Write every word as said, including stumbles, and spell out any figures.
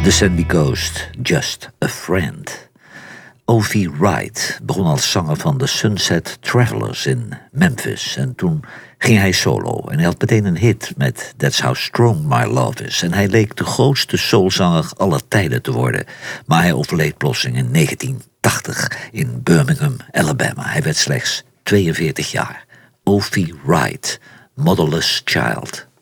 The Sandy Coast, Just a Friend. O V. Wright begon als zanger van de Sunset Travelers in Memphis. En toen ging hij solo. En hij had meteen een hit met That's How Strong My Love Is. En hij leek de grootste soulzanger aller tijden te worden. Maar hij overleed plotseling in negentien tachtig in Birmingham, Alabama. Hij werd slechts tweeënveertig jaar. O V. Wright, Motherless Child.